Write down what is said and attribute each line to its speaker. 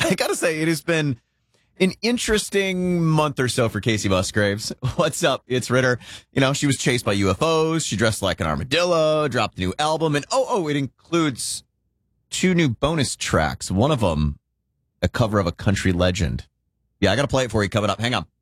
Speaker 1: I gotta say, it has been an interesting month or so for Casey Musgraves. What's up? It's Ritter. You know, she was chased by UFOs. She dressed like an armadillo, dropped a new album, and it includes 2 new bonus tracks. One of them, a cover of a country legend. Yeah, I gotta play it for you coming up. Hang on.